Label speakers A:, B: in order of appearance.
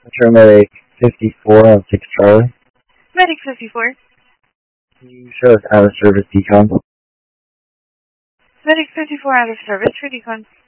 A: Metro Medic 54 on 6 Charlie.
B: Medic 54.
A: Can you show us out of service decon?
B: Medic 54 out of service for decon.